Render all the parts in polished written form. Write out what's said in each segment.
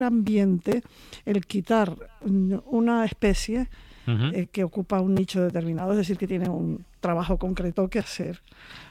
ambiente el quitar una especie que ocupa un nicho determinado, es decir, que tiene un trabajo concreto que hacer,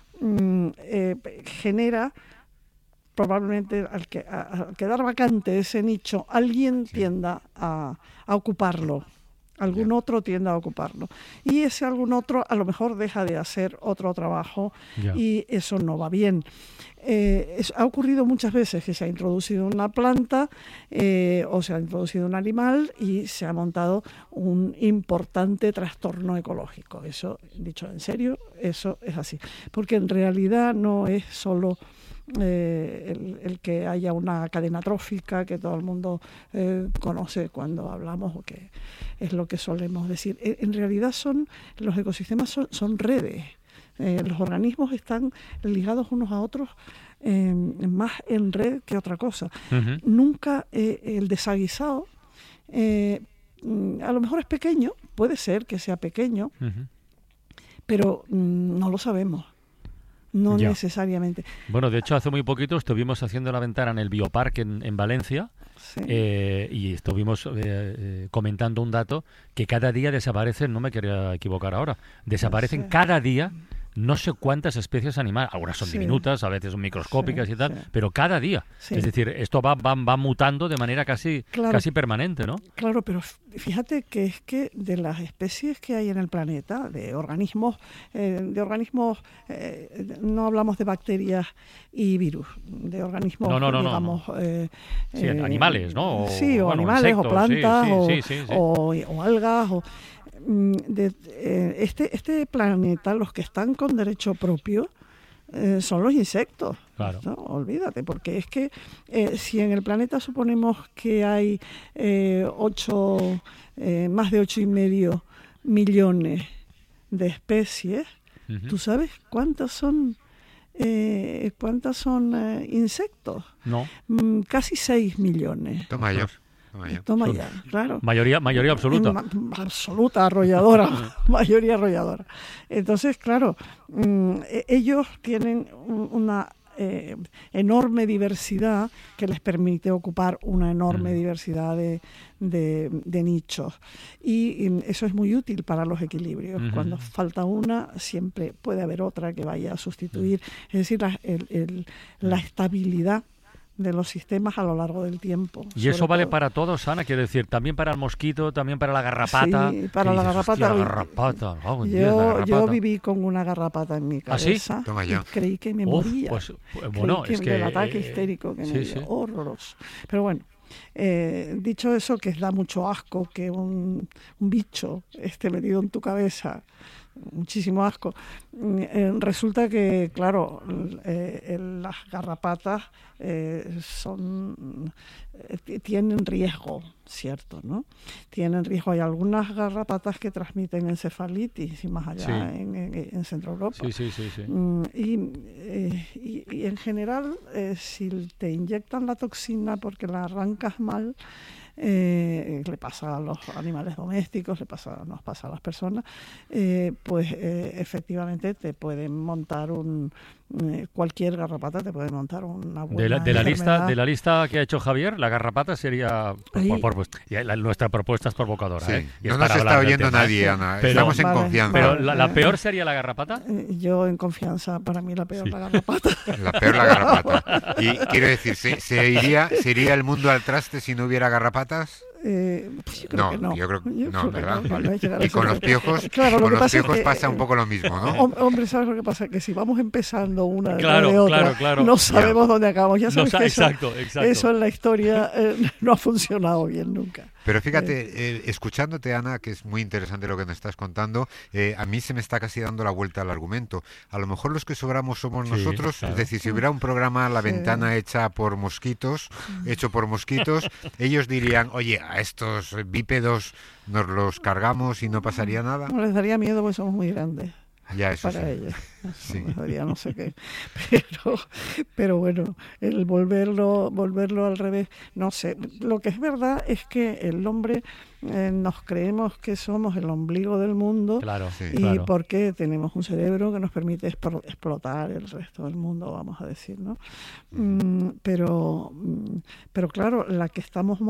genera probablemente al quedar vacante ese nicho, alguien tienda a ocuparlo. Algún otro tiende a ocuparlo. Y ese algún otro a lo mejor deja de hacer otro trabajo y eso no va bien. Ha ocurrido muchas veces que se ha introducido una planta o se ha introducido un animal y se ha montado un importante trastorno ecológico. Eso, dicho en serio, eso es así. Porque en realidad no es solo el que haya una cadena trófica que todo el mundo conoce cuando hablamos, o que es lo que solemos decir. En realidad los ecosistemas son redes. Los organismos están ligados unos a otros más en red que otra cosa. Nunca el desaguisado, a lo mejor es pequeño, puede ser que sea pequeño, pero no lo sabemos. No necesariamente. Bueno, de hecho, hace muy poquito estuvimos haciendo la ventana en el Bioparque en Valencia, y estuvimos comentando un dato que cada día desaparecen, no me quería equivocar ahora, desaparecen cada día no sé cuántas especies animales, algunas son diminutas, a veces son microscópicas y tal, pero cada día. Es decir, esto va mutando de manera casi permanente, ¿no? Claro, pero fíjate que es que de las especies que hay en el planeta, de organismos, no hablamos de bacterias y virus, de organismos, digamos... animales, ¿no? O animales, insectos, o plantas, o algas, este planeta, los que están con derecho propio son los insectos. Claro. ¿No? Olvídate, porque es que si en el planeta suponemos que hay más de 8,5 millones de especies, ¿tú sabes cuántas son insectos? No. Casi 6 millones. Toma ya. Claro. Mayoría absoluta. Absoluta, arrolladora. Mayoría arrolladora. Entonces, claro, ellos tienen una enorme diversidad que les permite ocupar una enorme diversidad de nichos. Y eso es muy útil para los equilibrios. Cuando falta una, siempre puede haber otra que vaya a sustituir. Es decir, la estabilidad de los sistemas a lo largo del tiempo. ¿Y eso vale para todos, Ana? Quiero decir, también para el mosquito, también para la garrapata. Sí, para la garrapata. Yo viví con una garrapata en mi cabeza. ¿Ah, sí? Toma ya. Y creí que me moría. Pues, bueno, es que... del ataque histérico que me dio. Horroroso. Pero bueno, dicho eso, que da mucho asco que un bicho esté metido en tu cabeza, muchísimo asco. Resulta que, claro, las garrapatas tienen riesgo, ¿cierto? ¿No? Tienen riesgo. Hay algunas garrapatas que transmiten encefalitis y más allá en Centro Europa. Sí. Y en general, si te inyectan la toxina porque la arrancas mal, le pasa a los animales domésticos, nos pasa a las personas, pues efectivamente te pueden montar cualquier garrapata te puede montar una buena de la lista que ha hecho Javier, la garrapata sería nuestra propuesta es provocadora. Sí. Y no nos está oyendo nadie, Ana. Estamos en confianza. Pero la peor sería la garrapata. Yo en confianza, para mí la peor la garrapata. La peor la garrapata. Y quiero decir, ¿se iría el mundo al traste si no hubiera garrapatas? Pues yo creo que no. Yo creo que no, ¿verdad? Vale. Y con los piojos, pasa un poco lo mismo, ¿no? Hombre, ¿sabes lo que pasa? Que si vamos empezando una de otra, claro. no sabemos dónde acabamos. Ya sabes que exacto. Eso en la historia no ha funcionado bien nunca. Pero fíjate, escuchándote, Ana, que es muy interesante lo que nos estás contando, a mí se me está casi dando la vuelta al argumento. A lo mejor los que sobramos somos nosotros, claro. Es decir, si hubiera un programa La Ventana hecho por mosquitos, ellos dirían, oye, a estos bípedos nos los cargamos y no pasaría nada. No les daría miedo porque somos muy grandes. Ya, eso para sí. ella. Eso Sí. sería no sé qué. Pero bueno, el volverlo al revés, no sé. Lo que es verdad es que el hombre nos creemos que somos el ombligo del mundo, Claro, Sí. y claro. porque tenemos un cerebro que nos permite explotar el resto del mundo, vamos a decir, ¿no? Pero claro, la que estamos